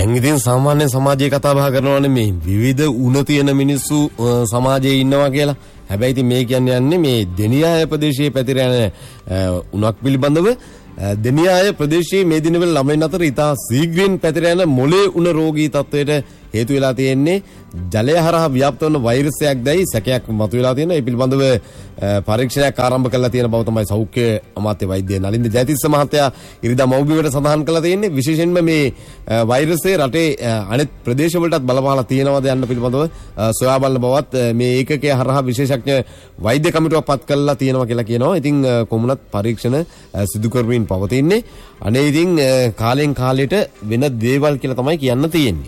දැන් ඉතින් සාමාන්‍ය සමාජයේ කතා බහ කරනවානේ මේ විවිධ උණ තියෙන මිනිස්සු සමාජයේ ඉන්නවා කියලා. හැබැයි ඉතින් මේ කියන්නේ මේ දෙනියාය ප්‍රදේශයේ පැතිර යන උණක් පිළිබඳව. දෙනියාය ප්‍රදේශයේ මේ දිනවල ළමයින් අතර ඉතා ශීඝ්‍රයෙන් පැතිර යන මොළේ උණ රෝගී තත්වයට හේතු වෙලා තියෙන්නේ ජලය හරහා ව්‍යාප්ත වන වෛරසයක් දැයි සැකයක් මතුවලා තියෙනවා. ඒ පිළිබඳව පරීක්ෂණයක් ආරම්භ කරලා තියෙන බව තමයි සෞඛ්‍ය අමාත්‍ය වෛද්‍ය නලින්ද ජයතිස්ස මහත්තයා ඉරිදා මව්බිමට සඳහන් කළා තියෙන්නේ. විශේෂයෙන්ම මේ වෛරසය රටේ අනෙක් ප්‍රදේශවලටත් බලපාලා තියෙනවද යන්න පිළිබඳව සොයා බලන බවත් මේ ඒකකය හරහා විශේෂඥ වෛද්‍ය කමිටුවක් පත් කළා තියෙනවා කියලා කියනවා. ඉතින් කොමුණත් පරීක්ෂණ සිදු කරමින් පවතින්නේ. අනේ ඉතින් කාලෙන් කාලෙට වෙන දේවල් කියලා තමයි කියන්න තියෙන්නේ.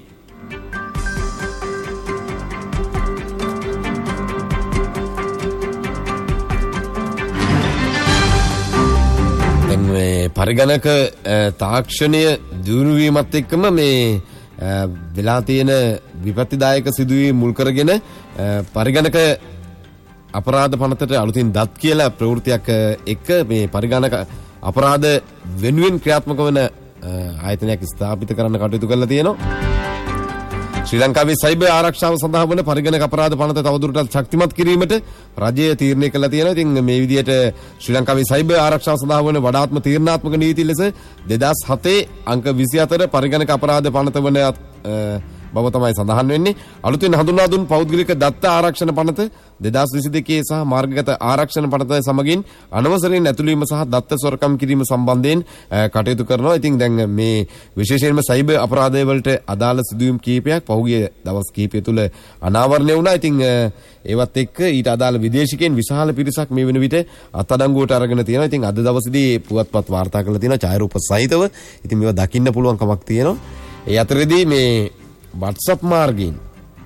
පරිගණක තාක්ෂණය දියුණු වීමත් එක්කම මේ වෙලා තියෙන විපත්තිදායක සිදුවීම් මුල් කරගෙන පරිගණක අපරාධ පනතට අලුතින් දත් කියලා ප්‍රවෘත්තියක් එක්ක මේ පරිගණක අපරාධ වෙනුවෙන් ක්‍රියාත්මක වන ආයතනයක් ස්ථාපිත කරන්න කටයුතු කරලා තියෙනවා. ශ්‍රී ලංකාවේ සයිබර් ආරක්ෂාව සඳහා වන පරිගණක අපරාධ පනත තවදුරටත් ශක්තිමත් කිරීමට රජය තීරණය කළා තියෙනවා. ඉතින් මේ විදිහට ශ්‍රී ලංකාවේ සයිබර් ආරක්ෂාව සඳහා වන වඩාත්ම තීරණාත්මක නීති ලෙස 2007 අංක 24 පරිගණක අපරාධ පනත වන බව තමයි සඳහන් වෙන්නේ. අලුතින් හඳුන්වා දුන් පෞද්ගලික දත්ත ආරක්ෂණ පනත 2022 සහ මාර්ගගත ආරක්ෂණ පනත සමගින් අනවසරයෙන් ඇතුළු වීම සහ දත්ත සොරකම් කිරීම සම්බන්ධයෙන් කටයුතු කරනවා. ඉතින් දැන් මේ විශේෂයෙන්ම සයිබර් අපරාධය වලට අදාළ සිදුවීම් කීපයක් පහුගිය දවස් කීපය තුළ අනාවරණය වුණා. ඉතින් ඒවත් එක්ක ඊට අදාළ විදේශිකයන් විශාල පිරිසක් මේ වෙන විට අත්අඩංගුවට අරගෙන තියෙනවා. ඉතින් අද දවසේදී පුවත්පත් වාර්තා කරලා තියෙනවා ඡායාරූප සහිතව. ඉතින් මේවා දකින්න පුළුවන් කමක් තියෙනවා. ඒ අතරේදී මේ WhatsApp මාර්ගයෙන්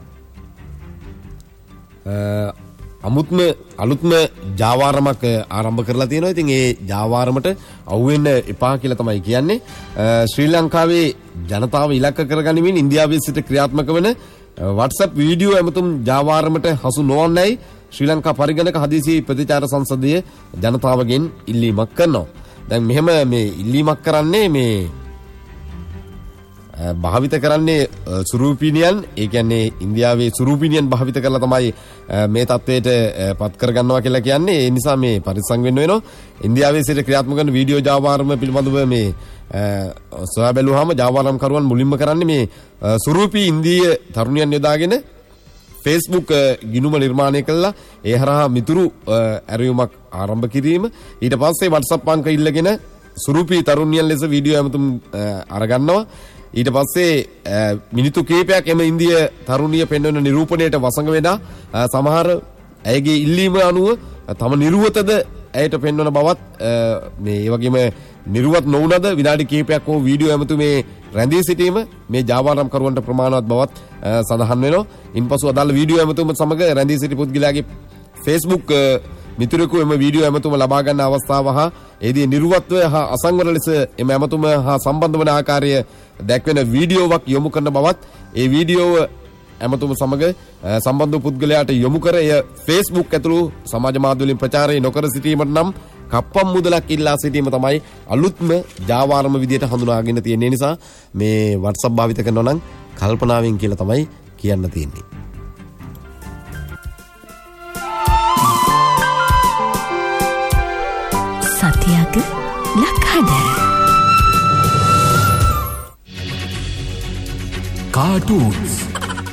අලුත්ම ජාවාරමක් ආරම්භ කරලා තියෙනවා. ඉතින් ඒ ජාවාරමට අවුෙන්න එපා කියලා තමයි කියන්නේ. ශ්‍රී ලංකාවේ ජනතාව ඉලක්ක කරගනිමින් ඉන්දියාවේ සිට ක්‍රියාත්මක වන WhatsApp වීඩියෝ ඇමතුම් ජාවාරමට හසු නොවන්නයි ශ්‍රී ලංකා පරිගණක හදිසි ප්‍රතිචාර සංසදීය ජනතාවගෙන් ඉල්ලීමක් කරනවා. දැන් මෙහෙම මේ ඉල්ලීමක් කරන්නේ මේ භාවිත කරන්නේ සුරූපීනියන්. ඒ කියන්නේ ඉන්දියාවේ සුරූපීනියන් භාවිත කරලා තමයි මේ තත්වයට පත් කරගන්නවා කියලා කියන්නේ. ඒ නිසා මේ පරිස්සම් වෙන්න වෙනවා. ඉන්දියාවේ සිට ක්‍රියාත්මක වන වීඩියෝ ජාවාරම පිළිබඳව මේ සොයා බැලුවාම ජාවාරම් කරුවන් මුලින්ම කරන්නේ මේ සුරූපී ඉන්දීය තරුණියන් යොදාගෙන Facebook ගිණුම නිර්මාණය කළා. ඒ හරහා මිතුරු ඇරයුමක් ආරම්භ කිරීම. ඊට පස්සේ WhatsApp අංක ඉල්ලගෙන සුරූපී තරුණියන් ලෙස වීඩියෝ ඇමතුම් අරගන්නවා. ඊට පස්සේ මිනිත්තු කිහිපයක් එම ඉන්දිය තරුණිය පෙන්වන නිරූපණයට වසඟ වෙනා සමහර ඇයගේ ඉල්ලීම අනුව තම නිර්වතද ඇයට පෙන්වන බවත් මේ ඒ වගේම නිර්වත් නොවුනද විනාඩි කිහිපයක් හෝ වීඩියෝ ඇමතුමේ රැඳී සිටීම මේ ජාවාරම් කරුවන්ට ප්‍රමාණවත් බවත් සඳහන් වෙනවා. ඉන්පසු අදාළ වීඩියෝ ඇමතුම සමග රැඳී සිටි පුද්ගලයාගේ Facebook මිතුරෙකු එම වීඩියෝ ඇමතුම ලබා ගන්න අවස්ථාව හා එදී නිර්වත්ව හා අසංවර ලෙස එම ඇමතුම හා සම්බන්ධ වන ආකාරය දැක්වෙන වීඩියෝවක් යොමු කරන බවත් ඒ වීඩියෝව ඇමතුම සමග සම්බන්ධ පුද්ගලයාට යොමු කර එය Facebook ඇතුළු සමාජ මාධ්‍ය වලින් ප්‍රචාරය නොකර සිටීමට නම් කප්පම් මුදලක් ඉල්ලා සිටීම තමයි අලුත්ම ජාවාරම විදියට හඳුනාගෙන තියෙන නිසා මේ WhatsApp භාවිත කරනවා නම් කල්පනාවෙන් කියලා තමයි කියන්න තියෙන්නේ. සතියක ලක්හඩ cartoons